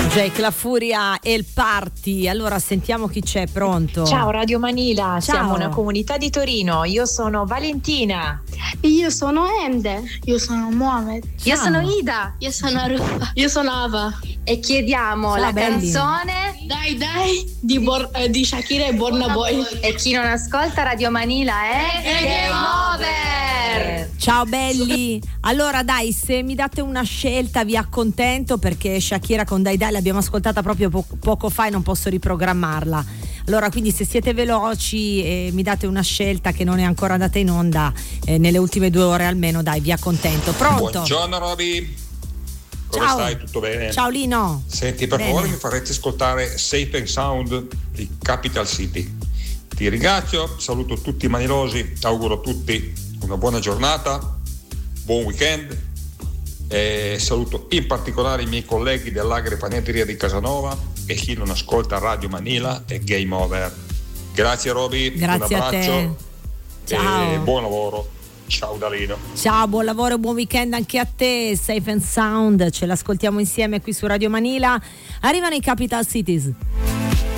Jake La Furia e il party. Allora sentiamo chi c'è, pronto? Ciao Radio Manila, Ciao. siamo una comunità di Torino. Io sono Valentina. Io sono Ende. Io sono Mohamed. Io sono Ida. Io sono Arufa. Io sono Ava. E chiediamo Ciao, la belli. canzone Di Shakira e Burna Boy. e chi non ascolta Radio Manila è Game Over. Ciao belli. Allora dai, se mi date una scelta vi accontento, perché Shakira con Dai Dai l'abbiamo ascoltata proprio poco fa e non posso riprogrammarla. Allora quindi se siete veloci e mi date una scelta che non è ancora andata in onda nelle ultime 2 ore almeno, dai, vi accontento. Pronto? Buongiorno Roby, come Ciao. stai? Tutto bene? Ciao Lino. Senti, per Bene. favore mi farete ascoltare Safe and Sound di Capital City. Ti ringrazio, saluto tutti i manilosi, auguro a tutti una buona giornata, buon weekend e saluto in particolare i miei colleghi dell'Agripanetteria di Casanova e chi non ascolta Radio Manila e Game Over. Grazie Roby, Grazie un a te. abbraccio Ciao. e buon lavoro. Ciao Dalino. Ciao, buon lavoro e buon weekend anche a te. Safe and Sound, ce l'ascoltiamo insieme qui su Radio Manila. Arrivano i Capital Cities.